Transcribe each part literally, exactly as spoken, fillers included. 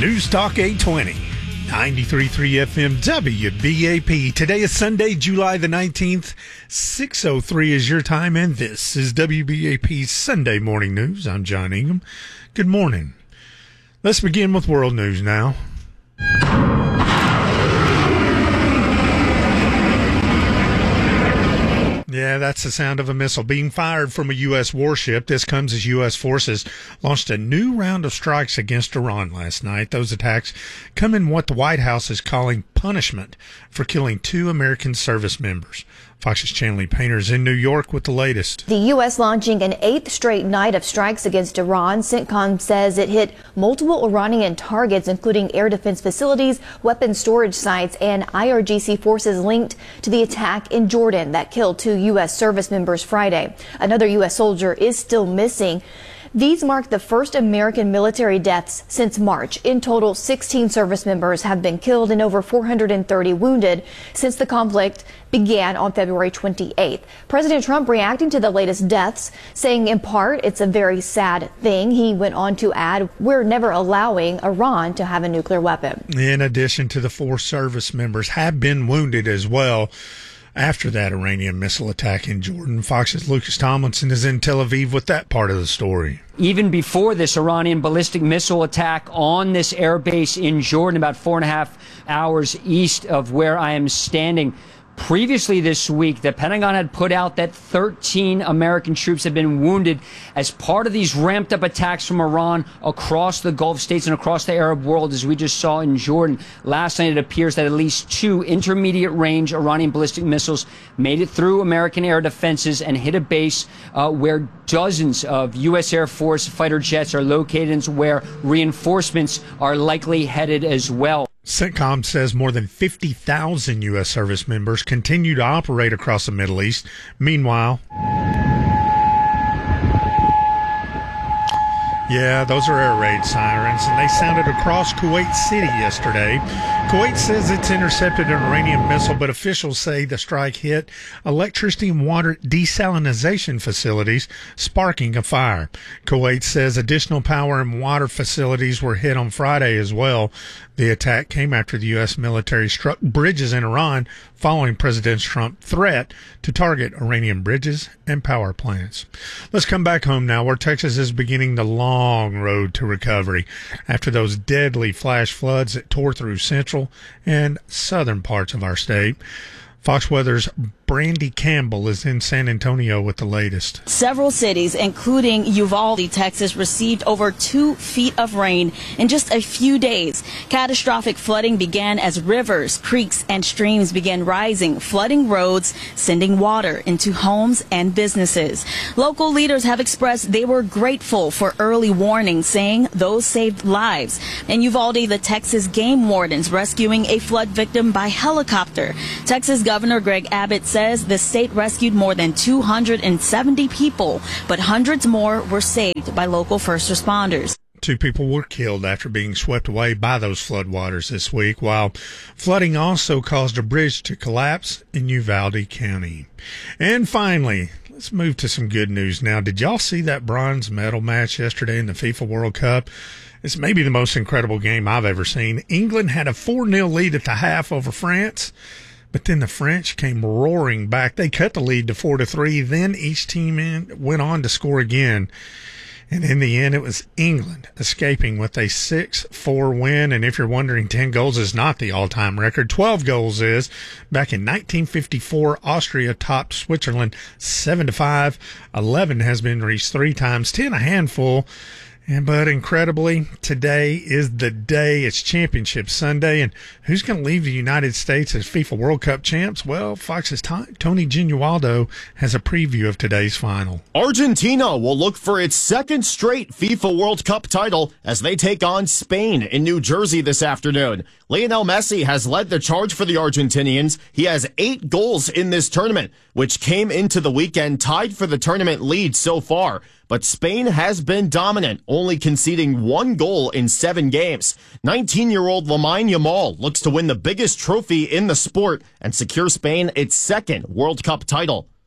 News Talk eight twenty, ninety-three point three F M W B A P. Today is Sunday, July the nineteenth. six oh three is your time, and this is W B A P's Sunday Morning News. I'm John Ingham. Good morning. Let's begin with world news now. Yeah, that's the sound of a missile being fired from a U S warship. This comes as U S forces launched a new round of strikes against Iran last night. Those attacks come in what the White House is calling punishment for killing two American service members. Fox's Chanley Painter is in New York with the latest. The U S launching an eighth straight night of strikes against Iran. CENTCOM says it hit multiple Iranian targets, including air defense facilities, weapons storage sites, and I R G C forces linked to the attack in Jordan that killed two U S service members Friday. Another U S soldier is still missing. These mark the first American military deaths since March. In total, sixteen service members have been killed and over four hundred thirty wounded since the conflict began on February twenty-eighth. President Trump reacting to the latest deaths, saying in part it's a very sad thing. He went on to add, we're never allowing Iran to have a nuclear weapon. In addition to the four service members have been wounded as well after that Iranian missile attack in Jordan. Fox's Lucas Tomlinson is in Tel Aviv with that part of the story. Even before this Iranian ballistic missile attack on this air base in Jordan, about four and a half hours east of where I am standing, previously this week, the Pentagon had put out that thirteen American troops had been wounded as part of these ramped up attacks from Iran across the Gulf states and across the Arab world, as we just saw in Jordan. Last night, it appears that at least two intermediate range Iranian ballistic missiles made it through American air defenses and hit a base uh, where dozens of U S Air Force fighter jets are located and where reinforcements are likely headed as well. CENTCOM says more than fifty thousand U S service members continue to operate across the Middle East. Meanwhile, yeah, those are air raid sirens, and they sounded across Kuwait City yesterday. Kuwait says it's intercepted an Iranian missile, but officials say the strike hit electricity and water desalination facilities, sparking a fire. Kuwait says additional power and water facilities were hit on Friday as well. The attack came after the U S military struck bridges in Iran following President Trump's threat to target Iranian bridges and power plants. Let's come back home now, where Texas is beginning the long road to recovery after those deadly flash floods that tore through central and southern parts of our state. Fox Weather's Brandy Campbell is in San Antonio with the latest. Several cities, including Uvalde, Texas, received over two feet of rain in just a few days. Catastrophic flooding began as rivers, creeks, and streams began rising, flooding roads, sending water into homes and businesses. Local leaders have expressed they were grateful for early warning, saying those saved lives. In Uvalde, the Texas game wardens rescuing a flood victim by helicopter. Texas Governor Greg Abbott says the state rescued more than two hundred seventy people, but hundreds more were saved by local first responders. Two people were killed after being swept away by those floodwaters this week, while flooding also caused a bridge to collapse in Uvalde County. And finally, let's move to some good news now. Did y'all see that bronze medal match yesterday in the FIFA World Cup? It's maybe the most incredible game I've ever seen. England had a four nil lead at the half over France. But then the French came roaring back. They cut the lead to four to three. Then each team in, went on to score again. And in the end, it was England escaping with a six four win. And if you're wondering, ten goals is not the all-time record. twelve goals is. Back in nineteen fifty-four, Austria topped Switzerland seven to five. eleven has been reached three times. ten a handful. And but incredibly, today is the day. It's Championship Sunday, and who's going to leave the United States as FIFA World Cup champs? Well, Fox's Tony Genualdo has a preview of today's final. Argentina will look for its second straight FIFA World Cup title as they take on Spain in New Jersey this afternoon. Lionel Messi has led the charge for the Argentinians. He has eight goals in this tournament, which came into the weekend tied for the tournament lead so far. But Spain has been dominant, only conceding one goal in seven games. nineteen-year-old Lamine Yamal looks to win the biggest trophy in the sport and secure Spain its second World Cup title.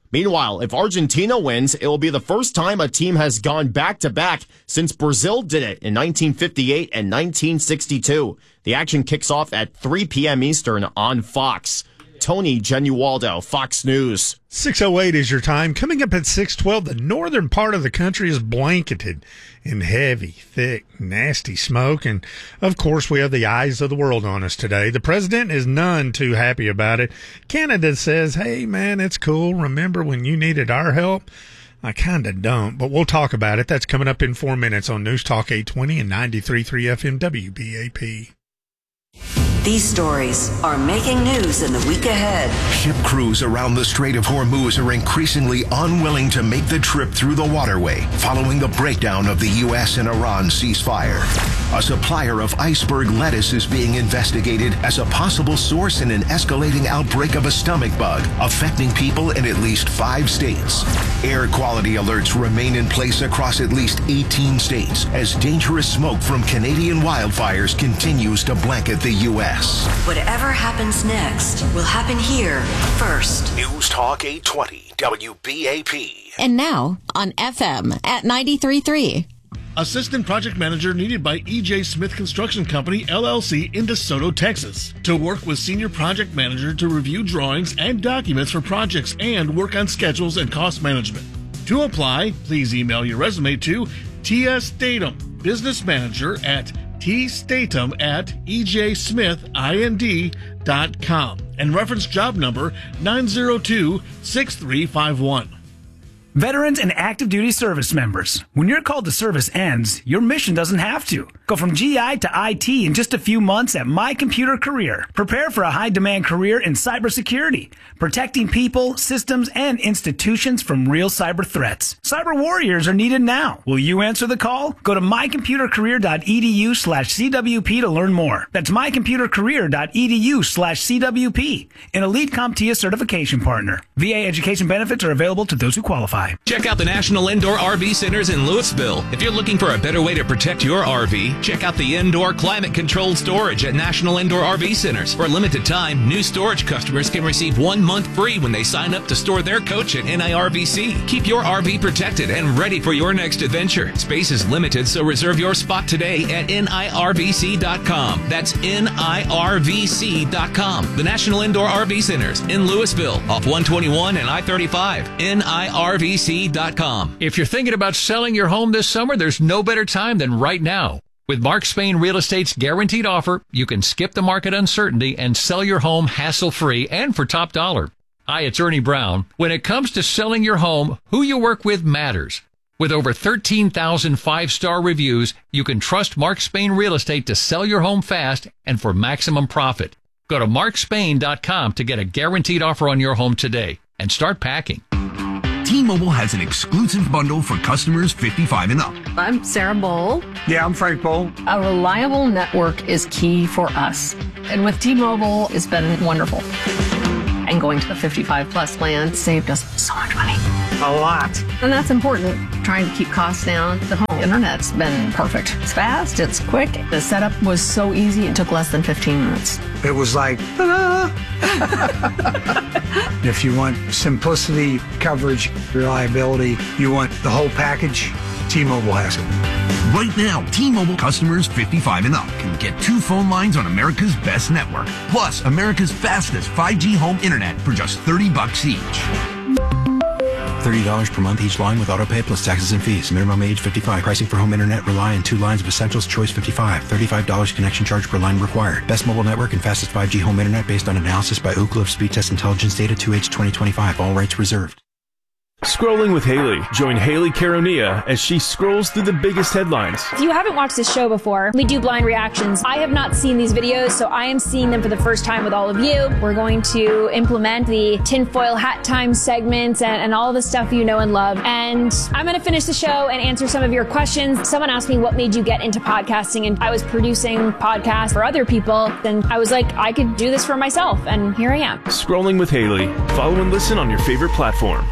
Meanwhile, if Argentina wins, it will be the first time a team has gone back-to-back since Brazil did it in nineteen fifty-eight and nineteen sixty-two. The action kicks off at three p.m. Eastern on Fox. Tony Genualdo, Fox News. six oh eight is your time. Coming up at six twelve, the northern part of the country is blanketed in heavy, thick, nasty smoke. And, of course, we have the eyes of the world on us today. The president is none too happy about it. Canada says, hey, man, it's cool. Remember when you needed our help? I kind of don't, but we'll talk about it. That's coming up in four minutes on News Talk eight twenty and ninety-three point three F M W B A P. These stories are making news in the week ahead. Ship crews around the Strait of Hormuz are increasingly unwilling to make the trip through the waterway following the breakdown of the U S and Iran ceasefire. A supplier of iceberg lettuce is being investigated as a possible source in an escalating outbreak of a stomach bug affecting people in at least five states. Air quality alerts remain in place across at least eighteen states as dangerous smoke from Canadian wildfires continues to blanket the U S. Whatever happens next will happen here first. News Talk eight twenty W B A P. And now on F M at ninety-three point three. Assistant project manager needed by E J Smith Construction Company, L L C in DeSoto, Texas, to work with senior project manager to review drawings and documents for projects and work on schedules and cost management. To apply, please email your resume to T S Statham, business manager at tstatham at e j smith ind dot com and reference job number nine zero two six three five one. Veterans and active duty service members, when your call to service ends, your mission doesn't have to. Go from G I to I T in just a few months at My Computer Career. Prepare for a high-demand career in cybersecurity, protecting people, systems, and institutions from real cyber threats. Cyber warriors are needed now. Will you answer the call? Go to mycomputercareer.edu slash CWP to learn more. That's mycomputercareer.edu slash CWP, an Elite CompTIA certification partner. V A education benefits are available to those who qualify. Check out the National Indoor R V Centers in Louisville. If you're looking for a better way to protect your R V, check out the indoor climate-controlled storage at National Indoor R V Centers. For a limited time, new storage customers can receive one month free when they sign up to store their coach at N I R V C. Keep your R V protected and ready for your next adventure. Space is limited, so reserve your spot today at N I R V C dot com. That's N I R V C dot com. The National Indoor R V Centers in Louisville, off one twenty-one and I thirty-five. N I R V C dot com. If you're thinking about selling your home this summer, there's no better time than right now. With Mark Spain Real Estate's guaranteed offer, you can skip the market uncertainty and sell your home hassle-free and for top dollar. Hi, it's Ernie Brown. When it comes to selling your home, who you work with matters. With over thirteen thousand five-star reviews, you can trust Mark Spain Real Estate to sell your home fast and for maximum profit. Go to mark spain dot com to get a guaranteed offer on your home today and start packing. T-Mobile has an exclusive bundle for customers fifty-five and up. I'm Sarah Bowl. Yeah, I'm Frank Bowl. A reliable network is key for us. And with T-Mobile, it's been wonderful. And going to the fifty-five plus plan saved us so much money. A lot. And that's important. Trying to keep costs down. The home internet's been perfect. It's fast, it's quick. The setup was so easy, it took less than fifteen minutes. It was like, ta-da! If you want simplicity, coverage, reliability, you want the whole package, T-Mobile has it. Right now, T-Mobile customers fifty-five and up can get two phone lines on America's best network, plus America's fastest five G home internet for just thirty bucks each. thirty dollars per month each line with autopay plus taxes and fees. Minimum age fifty-five. Pricing for home internet rely on two lines of Essentials Choice fifty-five. thirty-five dollars connection charge per line required. Best mobile network and fastest five G home internet based on analysis by Ookla of Speed Test Intelligence data two H twenty twenty-five. All rights reserved. Scrolling with Haley. Join Haley Caronia as she scrolls through the biggest headlines. If you haven't watched this show before, we do blind reactions. I have not seen these videos, so I am seeing them for the first time with all of you. We're going to implement the tinfoil hat time segments and, and all the stuff you know and love. And I'm going to finish the show and answer some of your questions. Someone asked me, what made you get into podcasting? And I was producing podcasts for other people. And I was like, I could do this for myself. And here I am. Scrolling with Haley. Follow and listen on your favorite platform.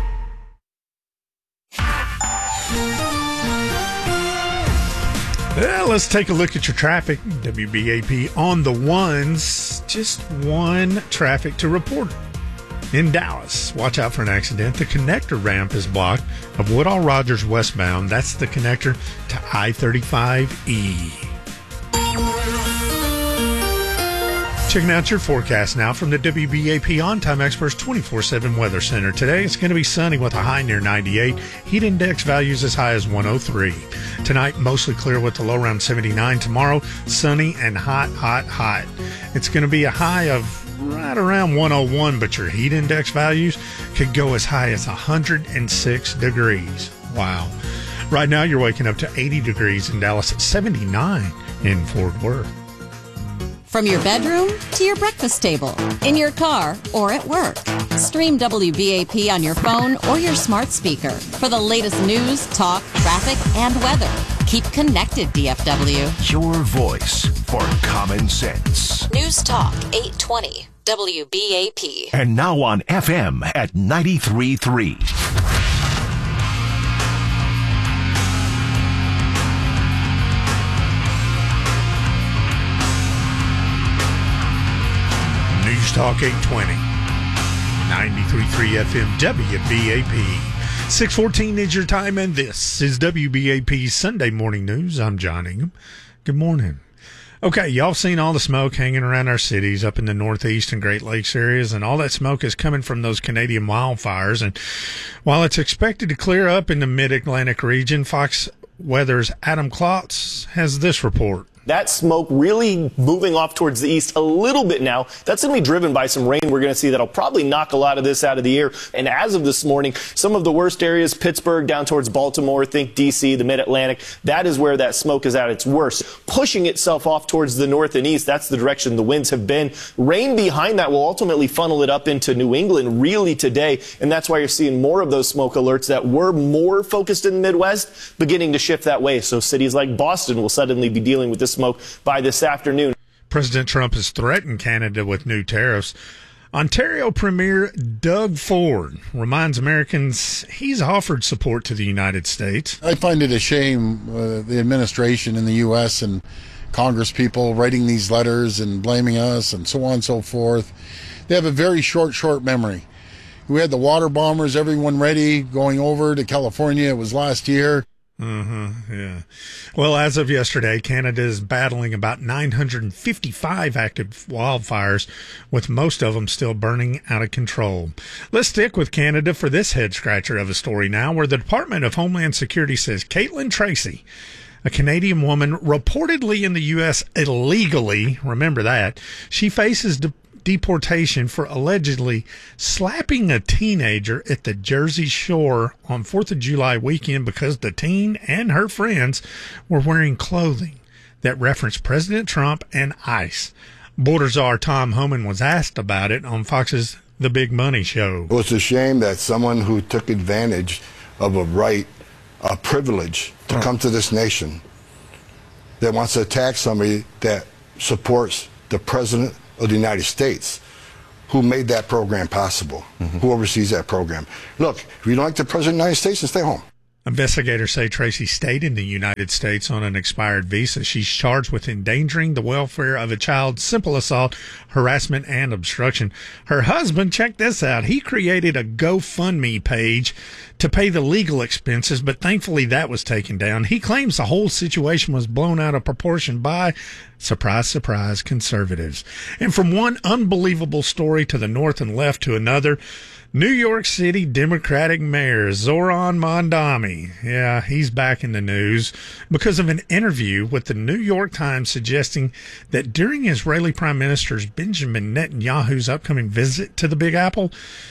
Well, let's take a look at your traffic. W B A P on the ones. Just one traffic to report. In Dallas, watch out for an accident. The connector ramp is blocked of Woodall Rogers westbound. That's the connector to I thirty-five E. Checking out your forecast now from the W B A P On Time Experts twenty-four seven Weather Center. Today it's going to be sunny with a high near ninety-eight. Heat index values as high as one oh three. Tonight, mostly clear with a low around seventy-nine. Tomorrow, sunny and hot, hot, hot. It's going to be a high of right around one oh one, but your heat index values could go as high as one hundred six degrees. Wow. Right now, you're waking up to eighty degrees in Dallas, seventy-nine in Fort Worth. From your bedroom to your breakfast table, in your car or at work. Stream W B A P on your phone or your smart speaker for the latest news, talk, traffic, and weather. Keep connected, D F W. Your voice for common sense. News Talk eight twenty W B A P. And now on F M at ninety-three point three. News Talk eight twenty, ninety-three point three F M W B A P. six fourteen is your time, and this is W B A P's Sunday Morning News. I'm John Ingham. Good morning. Okay, y'all seen all the smoke hanging around our cities up in the Northeast and Great Lakes areas, and all that smoke is coming from those Canadian wildfires. And while it's expected to clear up in the Mid-Atlantic region, Fox Weather's Adam Klotz has this report. That smoke really moving off towards the east a little bit now. That's going to be driven by some rain we're going to see that'll probably knock a lot of this out of the air. And as of this morning, some of the worst areas, Pittsburgh down towards Baltimore, think D C, the Mid-Atlantic, that is where that smoke is at its worst. Pushing itself off towards the north and east, that's the direction the winds have been. Rain behind that will ultimately funnel it up into New England really today. And that's why you're seeing more of those smoke alerts that were more focused in the Midwest beginning to shift that way. So cities like Boston will suddenly be dealing with this smoke by this afternoon. President Trump has threatened Canada with new tariffs. Ontario Premier Doug Ford reminds Americans he's offered support to the United States. I find it a shame uh, the administration in the U S and Congress people writing these letters and blaming us and so on and so forth. They have a very short, short memory. We had the water bombers, everyone ready, going over to California. It was last year. Mm-hmm, yeah. Well, as of yesterday, Canada is battling about nine hundred fifty-five active wildfires, with most of them still burning out of control. Let's stick with Canada for this head-scratcher of a story now, where the Department of Homeland Security says Caitlin Tracy, a Canadian woman reportedly in the U S illegally, remember that, she faces de- deportation for allegedly slapping a teenager at the Jersey Shore on fourth of July weekend because the teen and her friends were wearing clothing that referenced President Trump and ICE. Border czar Tom Homan was asked about it on Fox's The Big Money Show. Well, it's a shame that someone who took advantage of a right, a privilege to come to this nation, that wants to attack somebody that supports the president of the United States, who made that program possible, mm-hmm. who oversees that program. Look, if you don't like the president of the United States, then stay home. Investigators say Tracy stayed in the United States on an expired visa. She's charged with endangering the welfare of a child, simple assault, harassment, and obstruction. Her husband, check this out, he created a GoFundMe page to pay the legal expenses, but thankfully that was taken down. He claims the whole situation was blown out of proportion by, surprise, surprise, conservatives. And from one unbelievable story to the north and left to another, New York City Democratic Mayor Zoran Mondani, yeah, he's back in the news because of an interview with the New York Times suggesting that during Israeli Prime Minister Benjamin Netanyahu's upcoming visit to the Big Apple,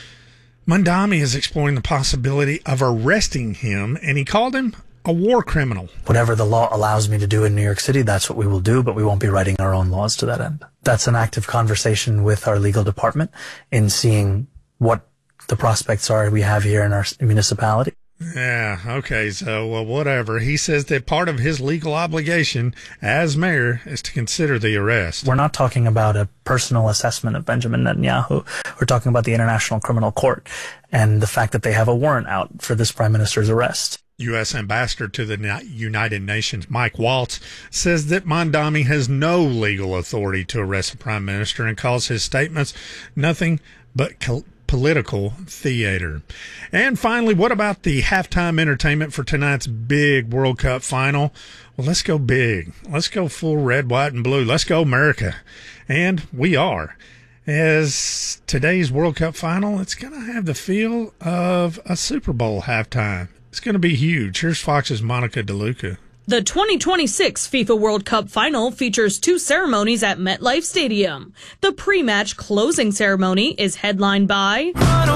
Mondani is exploring the possibility of arresting him, and he called him a war criminal. Whatever the law allows me to do in New York City, that's what we will do, but we won't be writing our own laws to that end. That's an active conversation with our legal department in seeing what the prospects are we have here in our municipality. Yeah, okay, so well, whatever. He says that part of his legal obligation as mayor is to consider the arrest. We're not talking about a personal assessment of Benjamin Netanyahu. We're talking about the International Criminal Court and the fact that they have a warrant out for this prime minister's arrest. U S Ambassador to the United Nations, Mike Waltz, says that Mondani has no legal authority to arrest the prime minister and calls his statements nothing but political theater. And finally, what about the halftime entertainment for tonight's big World Cup final? Well, let's go big. Let's go full red, white, and blue. Let's go America. And we are. As today's World Cup final, it's going to have the feel of a Super Bowl halftime. It's going to be huge. Here's Fox's Monica DeLuca. The twenty twenty-six FIFA World Cup final features two ceremonies at MetLife Stadium. The pre-match closing ceremony is headlined by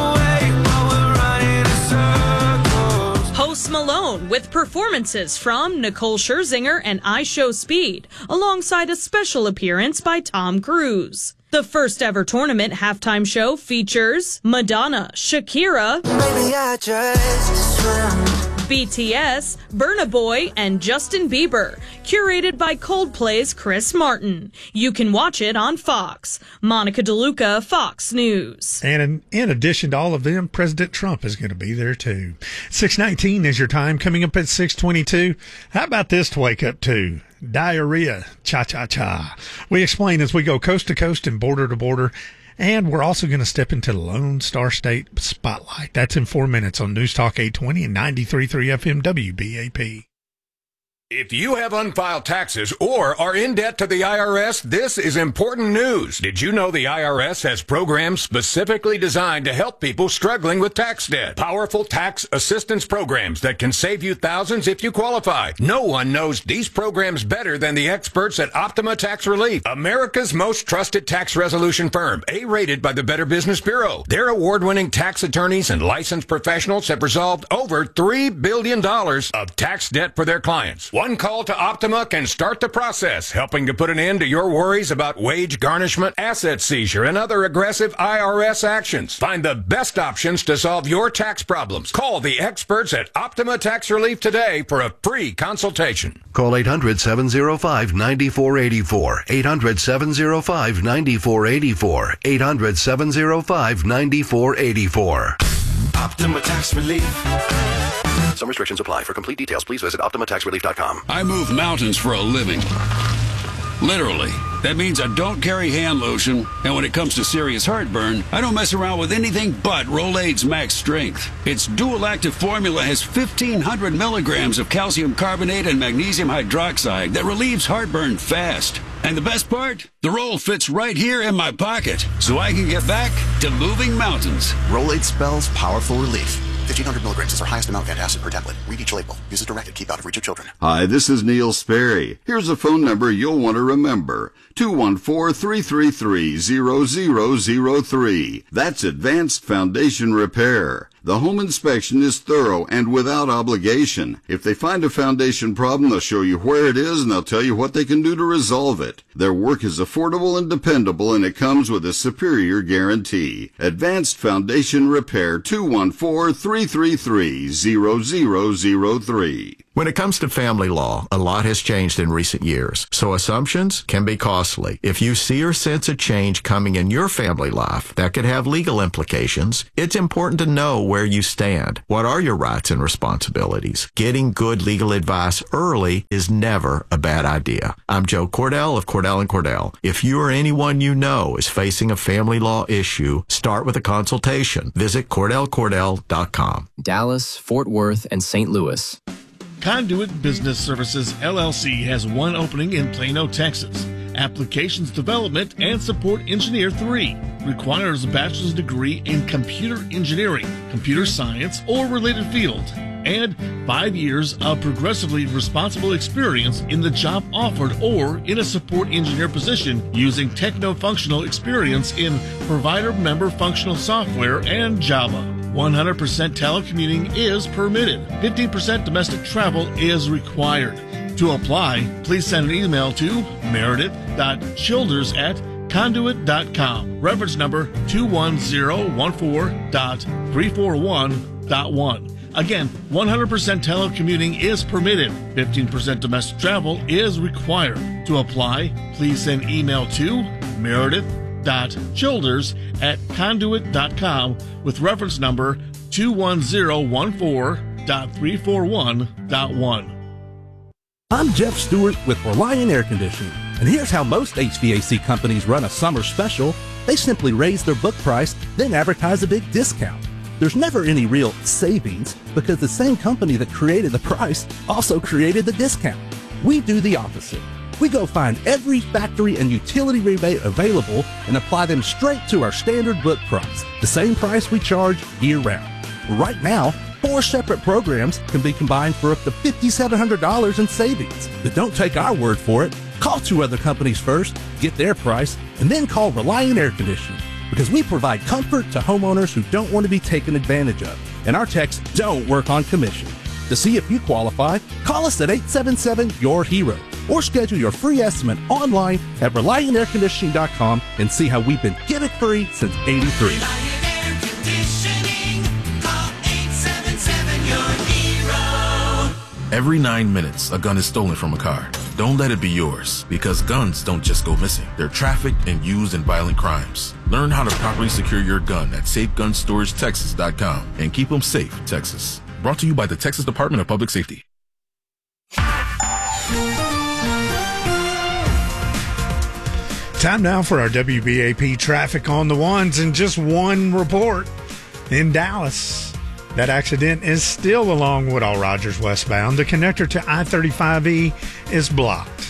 Post Malone with performances from Nicole Scherzinger and I Show Speed, alongside a special appearance by Tom Cruise. The first ever tournament halftime show features Madonna, Shakira, Baby, I just swim. B T S, Burna Boy, and Justin Bieber, curated by Coldplay's Chris Martin. You can watch it on Fox. Monica DeLuca, Fox News. And in, in addition to all of them, President Trump is going to be there too. six nineteen is your time. Coming up at six twenty-two. How about this to wake up to? Diarrhea, cha-cha-cha. We explain as we go coast to coast and border to border. And we're also going to step into the Lone Star State Spotlight. That's in four minutes on News Talk eight twenty and ninety-three point three F M W B A P. If you have unfiled taxes or are in debt to the I R S, this is important news. Did you know the I R S has programs specifically designed to help people struggling with tax debt? Powerful tax assistance programs that can save you thousands if you qualify. No one knows these programs better than the experts at Optima Tax Relief, America's most trusted tax resolution firm, A-rated by the Better Business Bureau. Their award-winning tax attorneys and licensed professionals have resolved over three billion dollars of tax debt for their clients. One call to Optima can start the process, helping to put an end to your worries about wage garnishment, asset seizure, and other aggressive I R S actions. Find the best options to solve your tax problems. Call the experts at Optima Tax Relief today for a free consultation. Call eight hundred, seven oh five, nine four eight four. eight hundred, seven oh five, nine four eight four. eight hundred, seven oh five, nine four eight four. Optima Tax Relief. Some restrictions apply. For complete details, please visit Optima Tax Relief dot com. I move mountains for a living. Literally. That means I don't carry hand lotion, and when it comes to serious heartburn, I don't mess around with anything but Rolaids Max Strength. Its dual-active formula has fifteen hundred milligrams of calcium carbonate and magnesium hydroxide that relieves heartburn fast. And the best part? The roll fits right here in my pocket, so I can get back to moving mountains. Rolaids spells powerful relief. fifteen hundred milligrams is our highest amount of antacid per tablet. Read each label. Use as directed. Keep out of reach of children. Hi, this is Neil Sperry. Here's a phone number you'll want to remember. two one four, three three three, zero zero zero three. That's Advanced Foundation Repair. The home inspection is thorough and without obligation. If they find a foundation problem, they'll show you where it is and they'll tell you what they can do to resolve it. Their work is affordable and dependable, and it comes with a superior guarantee. Advanced Foundation Repair, two one four, three three three, zero zero zero three. When it comes to family law, a lot has changed in recent years, so assumptions can be costly. If you see or sense a change coming in your family life that could have legal implications, it's important to know where you stand. What are your rights and responsibilities? Getting good legal advice early is never a bad idea. I'm Joe Cordell of Cordell and Cordell. If you or anyone you know is facing a family law issue, start with a consultation. Visit Cordell Cordell dot com. Dallas, Fort Worth, and Saint Louis. Conduit Business Services, L L C has one opening in Plano, Texas. Applications Development and Support Engineer three. Requires a bachelor's degree in computer engineering, computer science, or related field. And five years of progressively responsible experience in the job offered or in a support engineer position using techno-functional experience in provider member functional software and Java. one hundred percent telecommuting is permitted. fifteen percent domestic travel is required. To apply, please send an email to meredith dot childers at conduit dot com. Reference number two one zero one four dot three four one dot one. Again, one hundred percent telecommuting is permitted. fifteen percent domestic travel is required. To apply, please send email to meredith dot childers at conduit dot com with reference number two one zero one four dot three four one dot one. I'm Jeff Stewart with Reliant Air Conditioning, and here's how most H V A C companies run a summer special. They simply raise their book price then advertise a big discount. There's never any real savings because the same company that created the price also created the discount. We do the opposite. We go find every factory and utility rebate available and apply them straight to our standard book price, the same price we charge year-round. Right now, four separate programs can be combined for up to five thousand seven hundred dollars in savings. But don't take our word for it. Call two other companies first, get their price, and then call Reliant Air Conditioning, because we provide comfort to homeowners who don't want to be taken advantage of, and our techs don't work on commission. To see if you qualify, call us at eight seven seven, Y O U R hero or schedule your free estimate online at reliant air conditioning dot com and see how we've been give-it-free since eighty-three. Every nine minutes, a gun is stolen from a car. Don't let it be yours, because guns don't just go missing. They're trafficked and used in violent crimes. Learn how to properly secure your gun at safe gun storage texas dot com and keep them safe, Texas. Brought to you by the Texas Department of Public Safety. Time now for our W B A P traffic on the ones, and just one report in Dallas. That accident is still along Woodall Rogers westbound. The connector to I thirty-five E is blocked.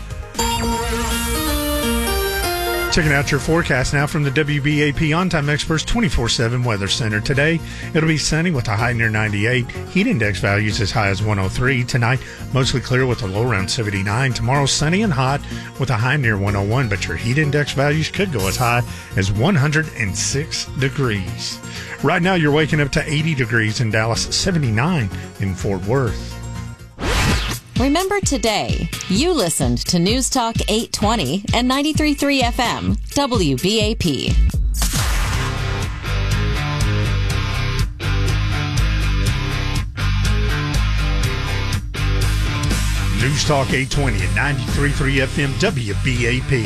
Checking out your forecast now from the W B A P On Time Experts twenty-four seven Weather Center. Today, it'll be sunny with a high near ninety-eight. Heat index values as high as one oh three. Tonight, mostly clear with a low around seventy-nine. Tomorrow, sunny and hot with a high near one oh one, but your heat index values could go as high as one hundred six degrees. Right now, you're waking up to eighty degrees in Dallas, seventy-nine in Fort Worth. Remember today, you listened to News Talk eight twenty and ninety-three point three F M, W B A P. News Talk eight twenty and ninety-three point three F M, W B A P.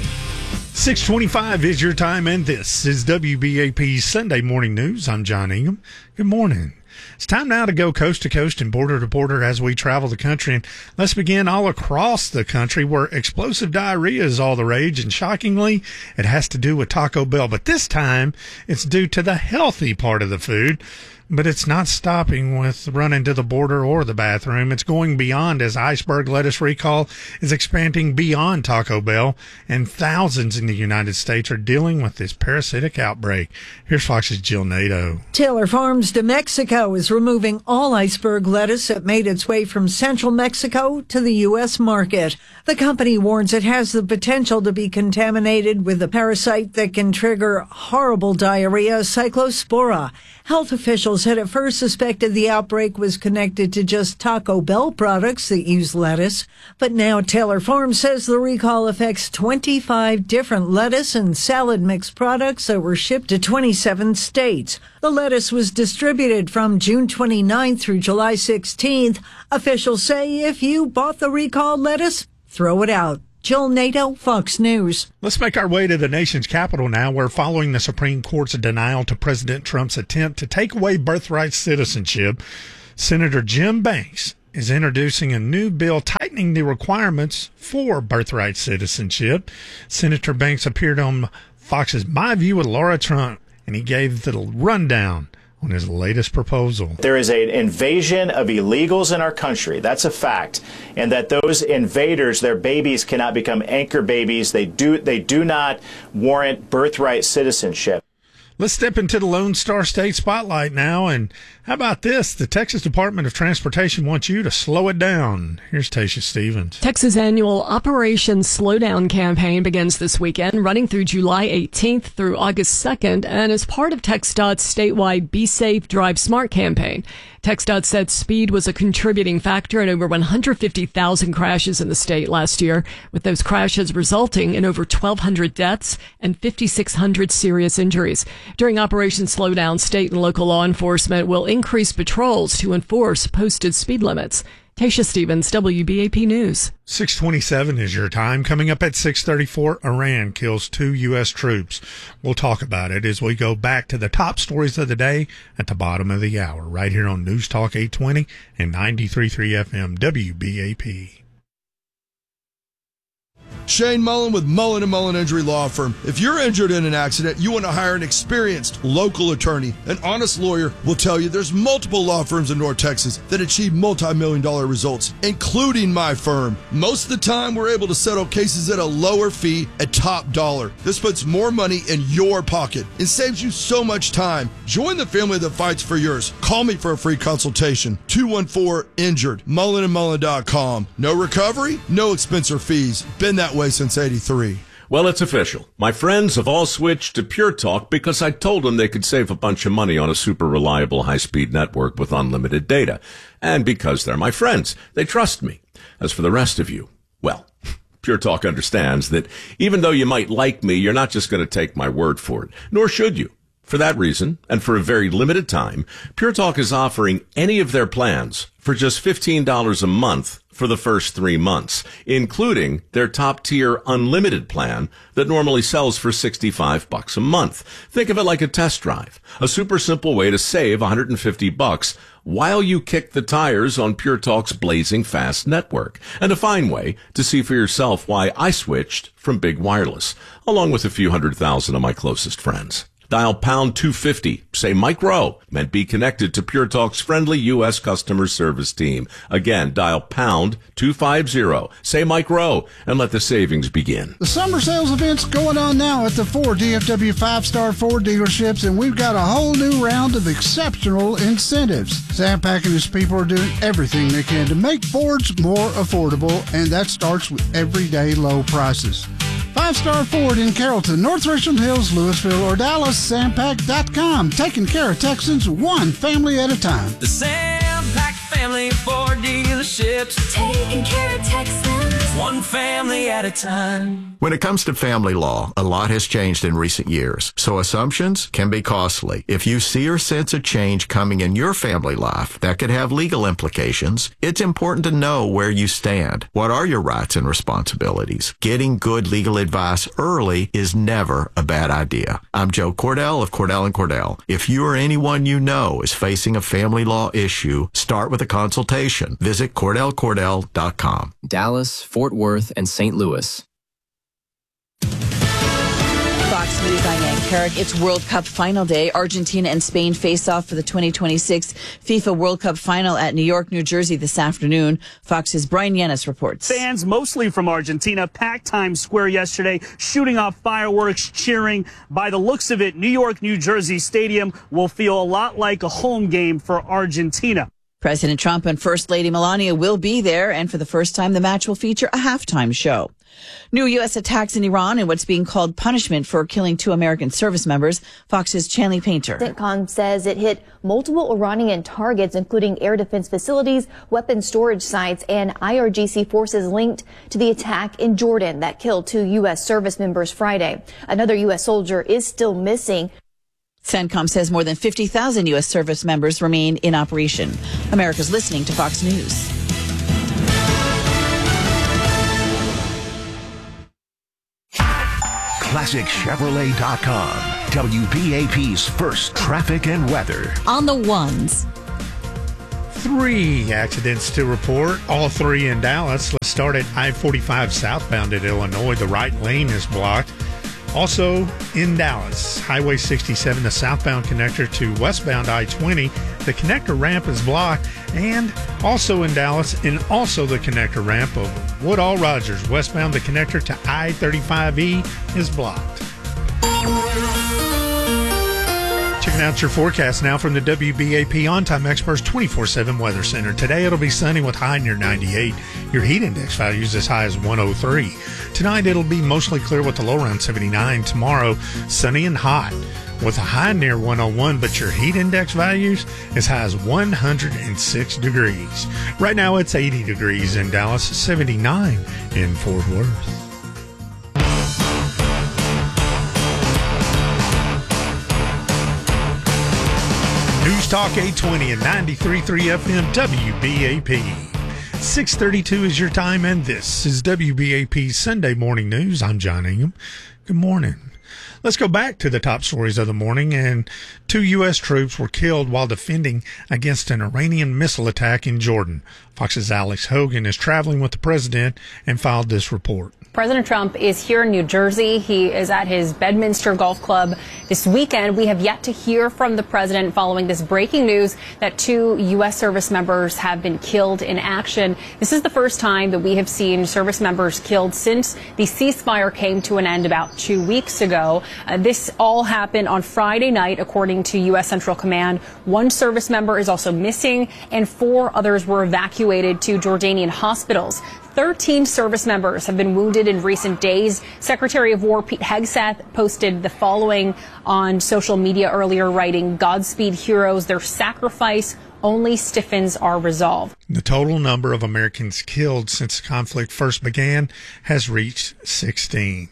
six twenty-five is your time, and this is W B A P's Sunday Morning News. I'm John Ingham. Good morning. It's time now to go coast to coast and border to border as we travel the country. And let's begin all across the country where explosive diarrhea is all the rage. And shockingly, it has to do with Taco Bell. But this time, it's due to the healthy part of the food. But it's not stopping with running to the border or the bathroom. It's going beyond as iceberg lettuce recall is expanding beyond Taco Bell, and thousands in the United States are dealing with this parasitic outbreak. Here's Fox's Jill Nato. Taylor Farms de Mexico is removing all iceberg lettuce that made its way from central Mexico to the U S market. The company warns it has the potential to be contaminated with a parasite that can trigger horrible diarrhea, Cyclospora. Health officials had at first suspected the outbreak was connected to just Taco Bell products that use lettuce, but now Taylor Farms says the recall affects twenty-five different lettuce and salad mix products that were shipped to twenty-seven states. The lettuce was distributed from June twenty-ninth through July sixteenth. Officials say if you bought the recalled lettuce, throw it out. Jill Nato, Fox News. Let's make our way to the nation's capital now, where following the Supreme Court's denial to President Trump's attempt to take away birthright citizenship, Senator Jim Banks is introducing a new bill tightening the requirements for birthright citizenship. Senator Banks appeared on Fox's My View with Laura Trump, and he gave the rundown on his latest proposal. There is an invasion of illegals in our country. That's a fact. And that those invaders, their babies cannot become anchor babies. They do, they do not warrant birthright citizenship. Let's step into the Lone Star State spotlight now. And how about this? The Texas Department of Transportation wants you to slow it down. Here's Tasha Stevens. Texas' annual Operation Slowdown campaign begins this weekend, running through July eighteenth through August second, and is part of TxDOT's statewide Be Safe, Drive Smart campaign. TxDOT said speed was a contributing factor in over one hundred fifty thousand crashes in the state last year, with those crashes resulting in over twelve hundred deaths and fifty-six hundred serious injuries. During Operation Slowdown, state and local law enforcement will increase patrols to enforce posted speed limits. Tasha Stevens, W B A P News. six twenty-seven is your time. Coming up at six thirty-four, Iran kills two U S troops. We'll talk about it as we go back to the top stories of the day at the bottom of the hour, right here on News Talk eight twenty and ninety-three point three F M, W B A P. Shane Mullen with Mullen and Mullen Injury Law Firm. If you're injured in an accident, you want to hire an experienced local attorney. An honest lawyer will tell you there's multiple law firms in North Texas that achieve multi-million dollar results, including my firm. Most of the time, we're able to settle cases at a lower fee at top dollar. This puts more money in your pocket and saves you so much time. Join the family that fights for yours. Call me for a free consultation. two one four injured. mullen and mullen dot com. No recovery, no expense or fees. Been that way since eighty-three. Well, it's official. My friends have all switched to Pure Talk because I told them they could save a bunch of money on a super reliable high-speed network with unlimited data. And because they're my friends, they trust me. As for the rest of you, well, Pure Talk understands that even though you might like me, you're not just going to take my word for it, nor should you. For that reason, and for a very limited time, Pure Talk is offering any of their plans for just fifteen dollars a month for the first three months, including their top-tier unlimited plan that normally sells for sixty-five bucks a month. Think of it like a test drive, a super simple way to save one hundred fifty bucks while you kick the tires on Pure Talk's blazing fast network, and a fine way to see for yourself why I switched from Big Wireless, along with a few hundred thousand of my closest friends. Dial pound two fifty, say Mike Rowe, and be connected to Pure Talk's friendly U S customer service team. Again, dial pound two fifty, say Mike Rowe, and let the savings begin. The summer sales event's going on now at the four D F W five-star Ford dealerships, and we've got a whole new round of exceptional incentives. Zampac and his people are doing everything they can to make Fords more affordable, and that starts with everyday low prices. Five-star Ford in Carrollton, North Richland Hills, Louisville, or Dallas, Zampac dot com. Taking care of Texans one family at a time. The Zampac family Ford dealerships. Taking care of Texans one family at a time. When it comes to family law, a lot has changed in recent years, so assumptions can be costly. If you see or sense a change coming in your family life that could have legal implications, it's important to know where you stand. What are your rights and responsibilities? Getting good legal advice early is never a bad idea. I'm Joe Cordell of Cordell and Cordell. If you or anyone you know is facing a family law issue, start with a consultation. Visit Cordell Cordell dot com. Dallas, Fort Worth, and Saint Louis. Fox News, I'm Ann Carrick. It's World Cup final day. Argentina and Spain face off for the twenty twenty-six FIFA World Cup final at New York, New Jersey this afternoon. Fox's Brian Yanis reports. Fans, mostly from Argentina, packed Times Square yesterday, shooting off fireworks, cheering. By the looks of it, New York, New Jersey Stadium will feel a lot like a home game for Argentina. President Trump and First Lady Melania will be there, and for the first time, the match will feature a halftime show. New U S attacks in Iran and what's being called punishment for killing two American service members. Fox's Chanley Painter. CENTCOM says it hit multiple Iranian targets, including air defense facilities, weapon storage sites, and I R G C forces linked to the attack in Jordan that killed two U S service members Friday. Another U S soldier is still missing. CENTCOM says more than fifty thousand U S service members remain in operation. America's listening to Fox News. Classic Chevrolet dot com. W B A P's first traffic and weather. On the ones. Three accidents to report, all three in Dallas. Let's start at I forty-five southbound at Illinois. The right lane is blocked. Also in Dallas, Highway sixty-seven, the southbound connector to westbound I twenty. The connector ramp is blocked. And also in Dallas, and also the connector ramp of Woodall Rogers, westbound, the connector to I thirty-five E is blocked. Checking out your forecast now from the W B A P On-Time Experts twenty-four seven Weather Center. Today it'll be sunny with high near ninety-eight. Your heat index values as high as one oh three. Tonight it'll be mostly clear with a low around seventy-nine. Tomorrow, sunny and hot with a high near one oh one, but your heat index values as high as one hundred six degrees. Right now it's eighty degrees in Dallas, seventy-nine in Fort Worth. News Talk eight twenty and ninety-three point three F M W B A P. six thirty-two is your time, and this is W B A P Sunday Morning News. I'm John Ingham. Good morning. Let's go back to the top stories of the morning. And two U S troops were killed while defending against an Iranian missile attack in Jordan. Fox's Alex Hogan is traveling with the president and filed this report. President Trump is here in New Jersey. He is at his Bedminster Golf Club this weekend. We have yet to hear from the president following this breaking news that two U S service members have been killed in action. This is the first time that we have seen service members killed since the ceasefire came to an end about two weeks ago. Uh, this all happened on Friday night, according to U S Central Command. One service member is also missing, and four others were evacuated to Jordanian hospitals. thirteen service members have been wounded in recent days. Secretary of War Pete Hegseth posted the following on social media earlier, writing, "Godspeed heroes, their sacrifice only stiffens our resolve." The total number of Americans killed since the conflict first began has reached sixteen.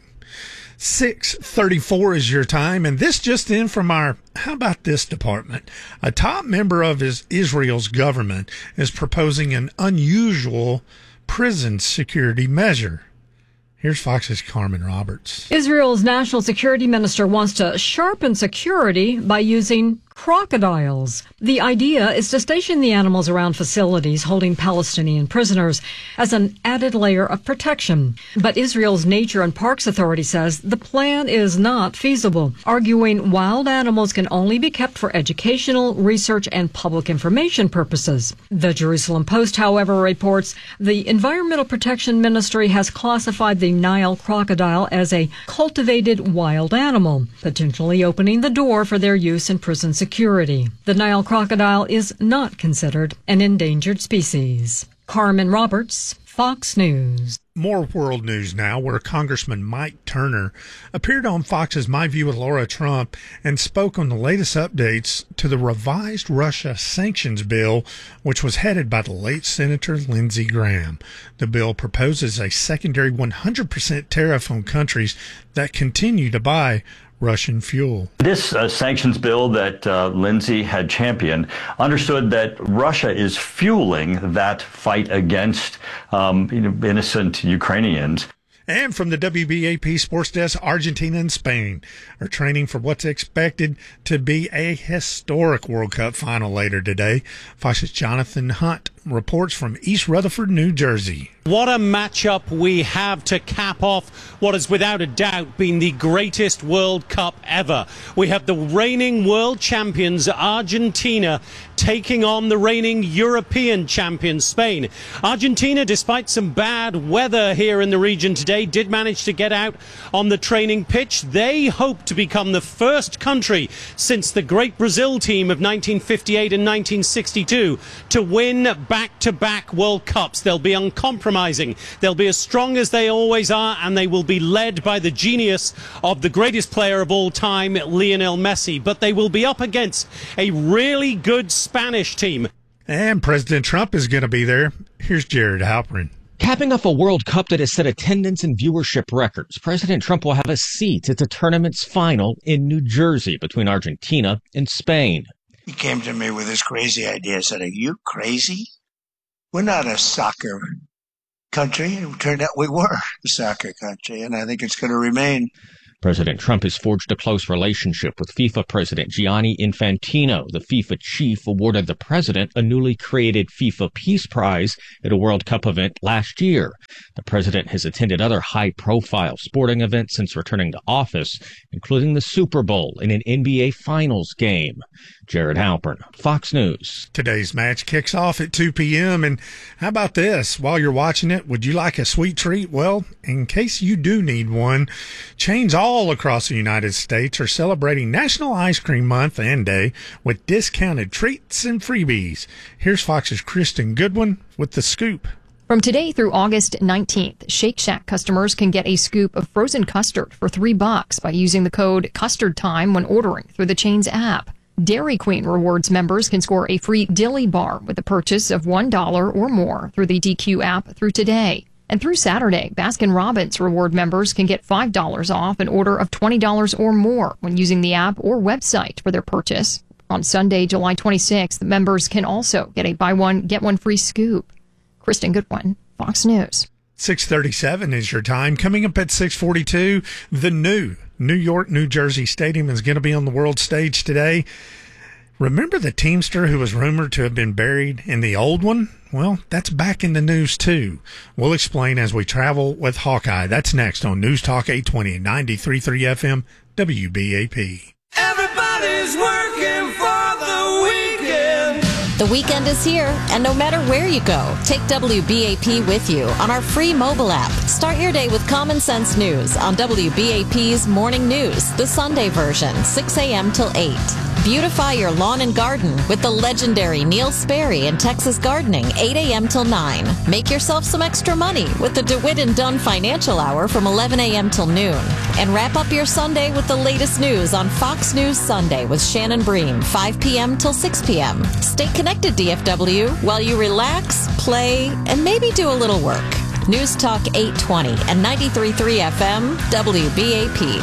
six thirty-four is your time, and this just in from our How About This department. A top member of his Israel's government is proposing an unusual prison security measure. Here's Fox's Carmen Roberts. Israel's national security minister wants to sharpen security by using crocodiles. The idea is to station the animals around facilities holding Palestinian prisoners as an added layer of protection. But Israel's Nature and Parks Authority says the plan is not feasible, arguing wild animals can only be kept for educational, research, and public information purposes. The Jerusalem Post, however, reports the Environmental Protection Ministry has classified the Nile crocodile as a cultivated wild animal, potentially opening the door for their use in prison security. Security. The Nile crocodile is not considered an endangered species. Carmen Roberts, Fox News. More world news now, where Congressman Mike Turner appeared on Fox's My View with Laura Trump and spoke on the latest updates to the revised Russia sanctions bill, which was headed by the late Senator Lindsey Graham. The bill proposes a secondary one hundred percent tariff on countries that continue to buy Russian fuel. This uh, sanctions bill that uh, Lindsey had championed understood that Russia is fueling that fight against um, you know, innocent Ukrainians. And from the W B A P Sports Desk, Argentina and Spain are training for what's expected to be a historic World Cup final later today. Fox's Jonathan Hunt reports from East Rutherford, New Jersey. What a matchup we have to cap off what has without a doubt been the greatest World Cup ever. We have the reigning world champions Argentina taking on the reigning European champions Spain. Argentina, despite some bad weather here in the region today, did manage to get out on the training pitch. They hope to become the first country since the great Brazil team of nineteen fifty-eight and nineteen sixty-two to win back-to-back World Cups. They'll be uncompromising. They'll be as strong as they always are, and they will be led by the genius of the greatest player of all time, Lionel Messi. But they will be up against a really good Spanish team. And President Trump is going to be there. Here's Jared Halperin. Capping off a World Cup that has set attendance and viewership records, President Trump will have a seat at the tournament's final in New Jersey between Argentina and Spain. He came to me with this crazy idea. I said, "Are you crazy? We're not a soccer country." It turned out we were a soccer country, and I think it's going to remain. President Trump has forged a close relationship with FIFA President Gianni Infantino. The FIFA chief awarded the president a newly created FIFA Peace Prize at a World Cup event last year. The president has attended other high-profile sporting events since returning to office, including the Super Bowl and an N B A Finals game. Jared Halpern, Fox News. Today's match kicks off at two p.m. And how about this? While you're watching it, would you like a sweet treat? Well, in case you do need one, chains all across the United States are celebrating National Ice Cream Month and Day with discounted treats and freebies. Here's Fox's Kristen Goodwin with the scoop. From today through August nineteenth, Shake Shack customers can get a scoop of frozen custard for three bucks by using the code CustardTime when ordering through the chain's app. Dairy Queen Rewards members can score a free Dilly Bar with a purchase of one dollar or more through the D Q app through today. And through Saturday, Baskin-Robbins Reward members can get five dollars off an order of twenty dollars or more when using the app or website for their purchase. On Sunday, July twenty-sixth, members can also get a buy one, get one free scoop. Kristen Goodwin, Fox News. six thirty-seven is your time. Coming up at six forty-two, the new New York, New Jersey Stadium is going to be on the world stage today. Remember the Teamster who was rumored to have been buried in the old one? Well, that's back in the news, too. We'll explain as we travel with Hawkeye. That's next on News Talk eight twenty, ninety-three point three F M, W B A P. Everybody's working for the weekend. The weekend is here, and no matter where you go, take W B A P with you on our free mobile app. Start your day with common sense news on W B A P's Morning News, the Sunday version, six a.m. till eight. Beautify your lawn and garden with the legendary Neil Sperry and Texas Gardening, eight a.m. till nine. Make yourself some extra money with the DeWitt and Dunn Financial Hour from eleven a.m. till noon. And wrap up your Sunday with the latest news on Fox News Sunday with Shannon Bream, five p.m. till six p.m. Stay connected, D F W, while you relax, play, and maybe do a little work. News Talk eight twenty and ninety-three point three F M, W B A P.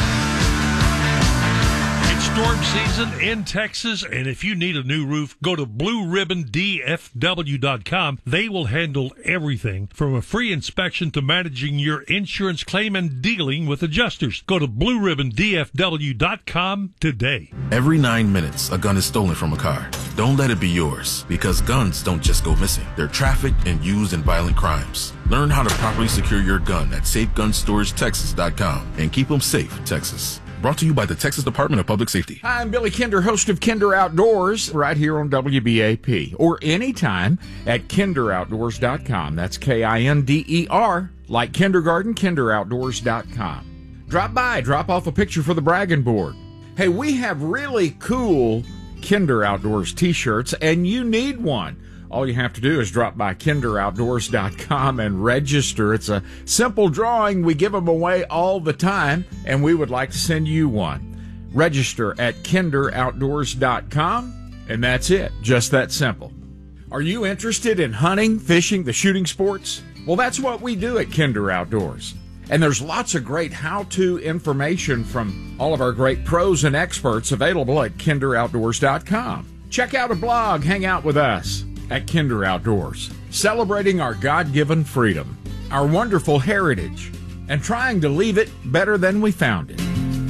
Storm season in Texas, and if you need a new roof, go to blue ribbon D F W dot com. They will handle everything from a free inspection to managing your insurance claim and dealing with adjusters. Go to blue ribbon D F W dot com today. Every nine minutes, a gun is stolen from a car. Don't let it be yours, because guns don't just go missing. They're trafficked and used in violent crimes. Learn how to properly secure your gun at safe gun storage texas dot com and keep them safe, Texas. Brought to you by the Texas Department of Public Safety. Hi, I'm Billy Kinder, host of Kinder Outdoors, right here on W B A P, or anytime at kinder outdoors dot com. That's K I N D E R, like kindergarten, kinder outdoors dot com. Drop by, drop off a picture for the bragging board. Hey, we have really cool Kinder Outdoors t-shirts, and you need one. All you have to do is drop by kinder outdoors dot com and register. It's a simple drawing. We give them away all the time, and we would like to send you one. Register at kinder outdoors dot com, and that's it. Just that simple. Are you interested in hunting, fishing, the shooting sports? Well, that's what we do at Kinder Outdoors. And there's lots of great how-to information from all of our great pros and experts available at kinder outdoors dot com. Check out a blog, hang out with us at Kinder Outdoors, celebrating our God-given freedom, our wonderful heritage, and trying to leave it better than we found it.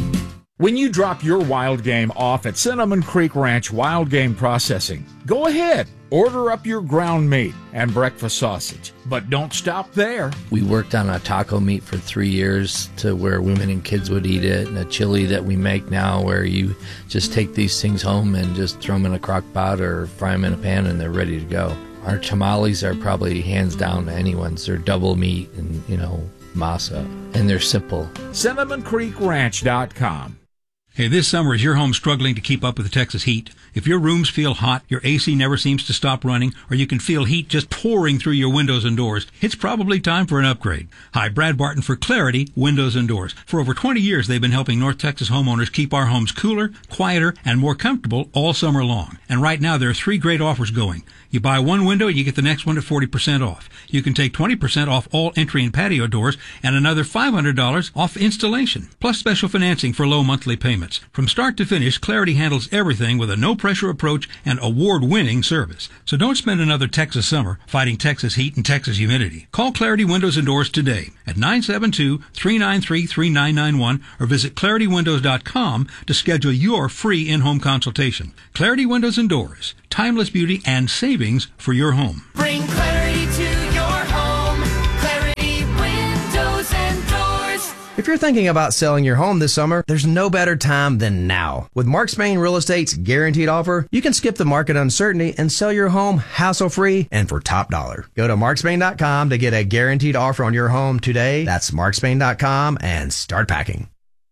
When you drop your wild game off at Cinnamon Creek Ranch Wild Game Processing, go ahead, order up your ground meat and breakfast sausage, but don't stop there. We worked on a taco meat for three years to where women and kids would eat it, and a chili that we make now where you just take these things home and just throw them in a crock pot or fry them in a pan and they're ready to go. Our tamales are probably hands down anyone's. They're double meat and, you know, masa, and they're simple. cinnamon creek ranch dot com. Hey, this summer, is your home struggling to keep up with the Texas heat? If your rooms feel hot, your A C never seems to stop running, or you can feel heat just pouring through your windows and doors, it's probably time for an upgrade. Hi, Brad Barton for Clarity Windows and Doors. For over twenty years, they've been helping North Texas homeowners keep our homes cooler, quieter, and more comfortable all summer long. And right now, there are three great offers going. You buy one window, you get the next one at forty percent off. You can take twenty percent off all entry and patio doors and another five hundred dollars off installation, plus special financing for low monthly payments. From start to finish, Clarity handles everything with a no-pressure approach and award-winning service. So don't spend another Texas summer fighting Texas heat and Texas humidity. Call Clarity Windows and Doors today at nine seven two, three nine three, three nine nine one or visit clarity windows dot com to schedule your free in-home consultation. Clarity Windows and Doors. Timeless beauty and savings for your home. Bring clarity to your home. Clarity Windows and Doors. If you're thinking about selling your home this summer, there's no better time than now. With Mark Spain Real Estate's guaranteed offer, you can skip the market uncertainty and sell your home hassle-free and for top dollar. Go to mark spain dot com to get a guaranteed offer on your home today. That's mark spain dot com and start packing.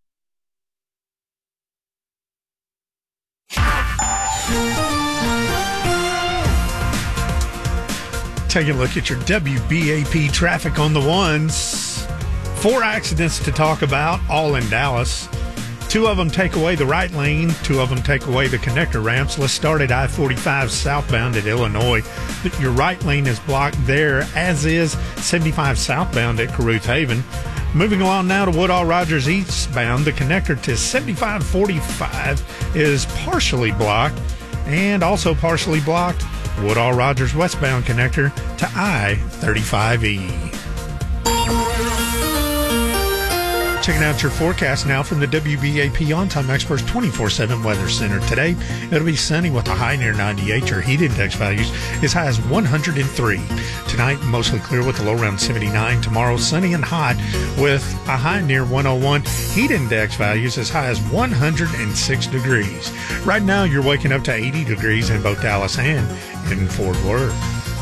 Take a look at your W B A P traffic on the ones. Four accidents to talk about, all in Dallas. Two of them take away the right lane. Two of them take away the connector ramps. Let's start at I forty-five southbound at Illinois. Your right lane is blocked there, as is seventy-five southbound at Caruth Haven. Moving along now to Woodall Rogers eastbound, the connector to seventy-five forty-five is partially blocked, and also partially blocked Woodall Rogers westbound connector to I thirty-five E. Checking out your forecast now from the W B A P On-Time Experts twenty-four seven Weather Center. Today, it'll be sunny with a high near ninety-eight. Your heat index values as high as one hundred three. Tonight, mostly clear with a low around seventy-nine. Tomorrow, sunny and hot with a high near one oh one. Heat index values as high as one hundred six degrees. Right now, you're waking up to eighty degrees in both Dallas and in Fort Worth.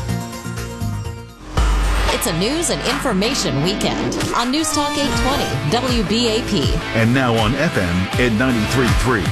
It's a news and information weekend on News Talk eight twenty W B A P. And now on F M at ninety-three point three.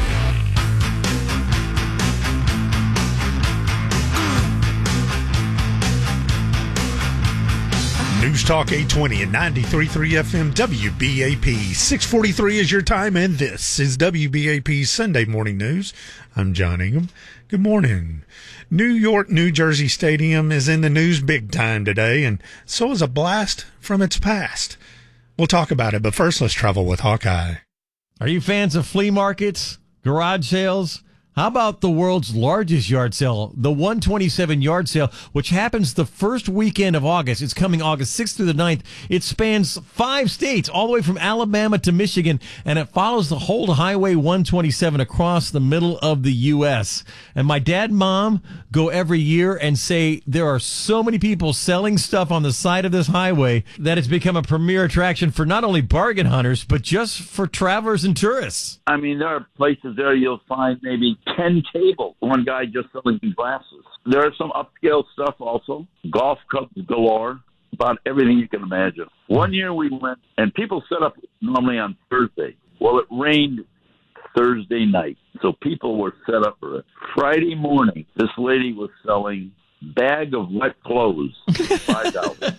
News Talk eight twenty and ninety-three point three F M W B A P. six forty-three is your time, and this is W B A P's Sunday Morning News. I'm John Ingham. Good morning. New York, New Jersey Stadium is in the news big time today, and so is a blast from its past. We'll talk about it, but first let's travel with Hawkeye. Are you fans of flea markets, garage sales? How about the world's largest yard sale, the one twenty-seven yard sale, which happens the first weekend of August? It's coming August sixth through the ninth. It spans five states, all the way from Alabama to Michigan, and it follows the whole Highway one twenty-seven across the middle of the U S. And my dad and mom go every year and say there are so many people selling stuff on the side of this highway that it's become a premier attraction for not only bargain hunters, but just for travelers and tourists. I mean, there are places there you'll find maybe ten tables. One guy just selling glasses. There are some upscale stuff also. Golf cups galore. About everything you can imagine. One year we went, and people set up normally on Thursday. Well, it rained Thursday night, so people were set up for it. Friday morning, this lady was selling bag of wet clothes, five dollars.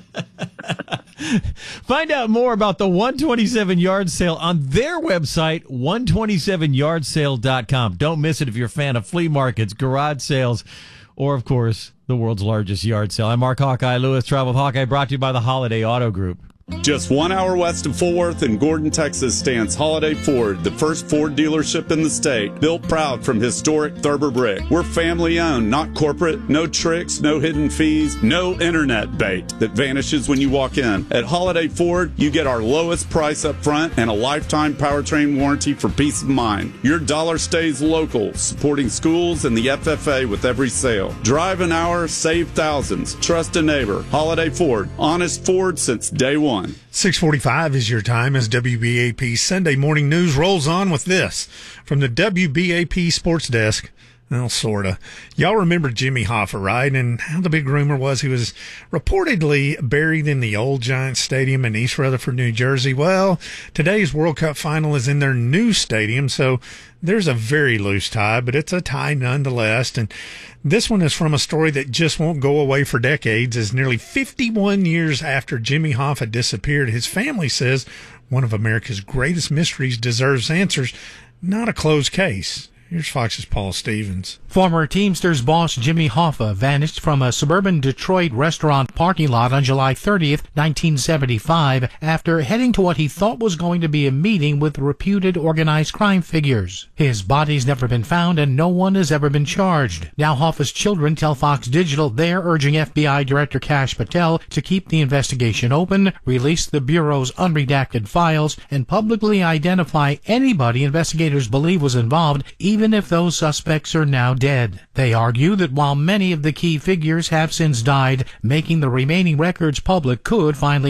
Find out more about the one twenty-seven yard sale on their website, one twenty-seven yard sale dot com. Don't miss it if you're a fan of flea markets, garage sales, or, of course, the world's largest yard sale. I'm Mark Hawkeye Lewis, Travel with Hawkeye, brought to you by the Holiday Auto Group. Just one hour west of Fort Worth in Gordon, Texas, stands Holiday Ford, the first Ford dealership in the state, built proud from historic Thurber brick. We're family-owned, not corporate, no tricks, no hidden fees, no internet bait that vanishes when you walk in. At Holiday Ford, you get our lowest price up front and a lifetime powertrain warranty for peace of mind. Your dollar stays local, supporting schools and the F F A with every sale. Drive an hour, save thousands. Trust a neighbor. Holiday Ford, honest Ford since day one. six forty-five is your time as W B A P Sunday Morning News rolls on with this from the W B A P Sports Desk. Well, sorta. Y'all remember Jimmy Hoffa, right? And how the big rumor was he was reportedly buried in the old Giants Stadium in East Rutherford, New Jersey. Well, today's World Cup final is in their new stadium, so there's a very loose tie, but it's a tie nonetheless. And this one is from a story that just won't go away for decades, as nearly fifty-one years after Jimmy Hoffa disappeared, his family says one of America's greatest mysteries deserves answers, not a closed case. Here's Fox's Paul Stevens. Former Teamsters boss Jimmy Hoffa vanished from a suburban Detroit restaurant parking lot on July thirtieth, nineteen seventy-five, after heading to what he thought was going to be a meeting with reputed organized crime figures. His body's never been found, and no one has ever been charged. Now Hoffa's children tell Fox Digital they're urging F B I Director Kash Patel to keep the investigation open, release the Bureau's unredacted files, and publicly identify anybody investigators believe was involved, even even if those suspects are now dead. They argue that while many of the key figures have since died, making the remaining records public could finally